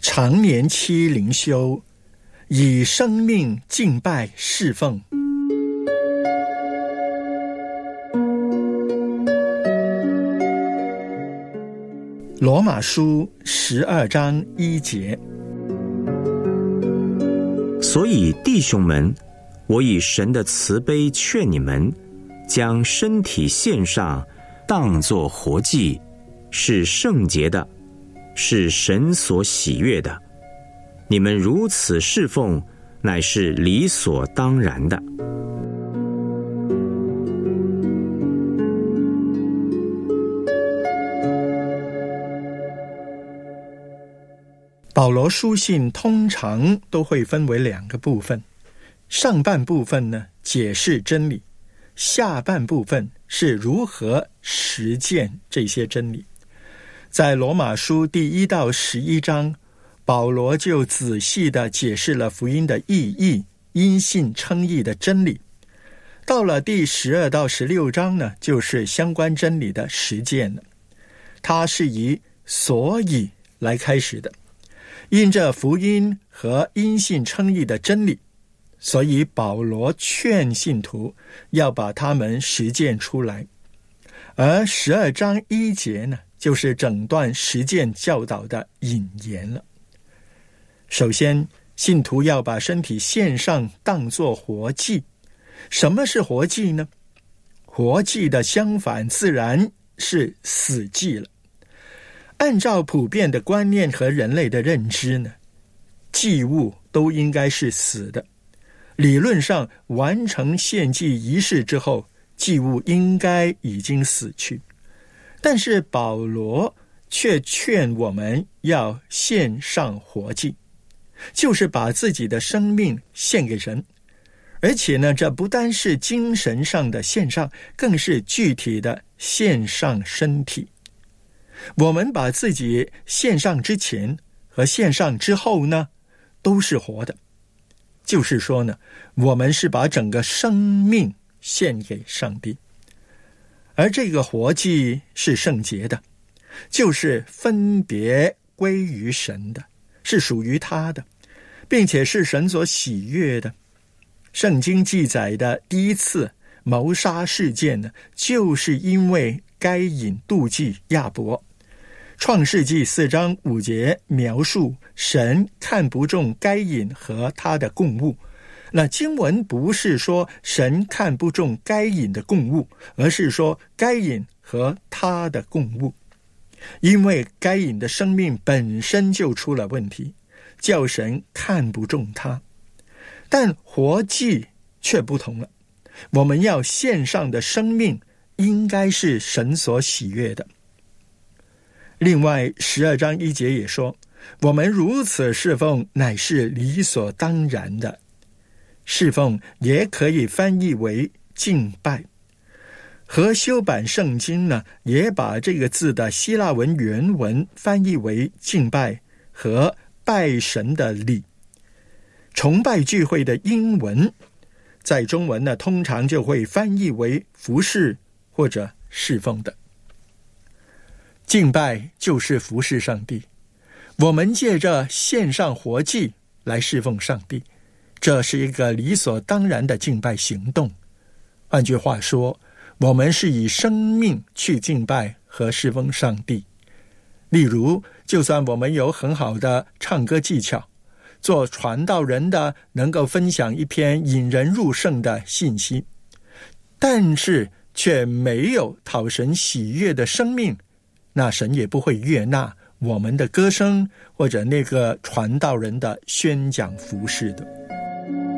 常年期灵修，以生命敬拜侍奉。罗马书12章1节。 所以弟兄们，我以神的慈悲劝你们，将身体献上，当作活祭，是圣洁的，是神所喜悦的。你们如此侍奉，乃是理所当然的。 保罗书信通常都会分为2个部分，上半部分呢，解释真理，下半部分是如何实践这些真理。在罗马书第1到11章，保罗就仔细地解释了福音的意义，因信称义的真理。到了第12到16章呢，就是相关真理的实践了。它是以所以来开始的，因着福音和因信称义的真理，所以保罗劝信徒要把它们实践出来。而12章1节呢，就是整段实践教导的引言了。首先，信徒要把身体献上，当作活祭。什么是活祭呢？活祭的相反自然是死祭了。按照普遍的观念和人类的认知呢，祭物都应该是死的。理论上，完成献祭仪式之后，祭物应该已经死去。但是保罗却劝我们要献上活祭，就是把自己的生命献给神。而且呢，这不单是精神上的献上，更是具体的献上身体。我们把自己献上之前和献上之后呢，都是活的。就是说呢，我们是把整个生命献给上帝。而这个活祭是圣洁的，就是分别归于神的，是属于他的，并且是神所喜悦的。圣经记载的第一次谋杀事件呢，就是因为该隐妒忌亚伯。创世纪4章5节描述神看不中该隐和他的供物。那经文不是说神看不中该隐的供物，而是说该隐和他的供物。因为该隐的生命本身就出了问题，叫神看不中他。但活祭却不同了，我们要献上的生命应该是神所喜悦的。另外12章1节也说，我们如此侍奉乃是理所当然的。侍奉也可以翻译为敬拜。和修版圣经呢，也把这个字的希腊文原文翻译为敬拜和拜神的礼。崇拜聚会的英文在中文呢，通常就会翻译为服侍或者侍奉的。敬拜就是服侍上帝，我们借着献上活祭来侍奉上帝，这是一个理所当然的敬拜行动。换句话说，我们是以生命去敬拜和侍奉上帝。例如，就算我们有很好的唱歌技巧，做传道人的能够分享一篇引人入胜的信息，但是却没有讨神喜悦的生命，那神也不会悦纳我们的歌声或者那个传道人的宣讲服事的。